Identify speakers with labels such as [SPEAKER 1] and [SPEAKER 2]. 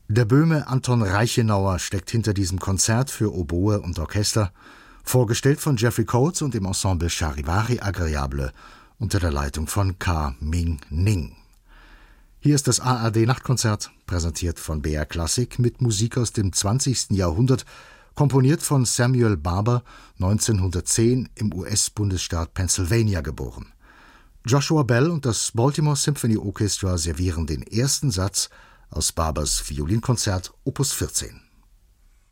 [SPEAKER 1] Der Böhme Anton Reichenauer steckt hinter diesem Konzert für Oboe und Orchester, vorgestellt von Jeffrey Coates und dem Ensemble Charivari Agréable unter der Leitung von Ka Ming Ning. Hier ist das ARD-Nachtkonzert, präsentiert von BR Klassik mit Musik aus dem 20. Jahrhundert, komponiert von Samuel Barber, 1910 im US-Bundesstaat Pennsylvania geboren. Joshua Bell und das Baltimore Symphony Orchestra servieren den ersten Satz aus Barbers Violinkonzert Opus 14.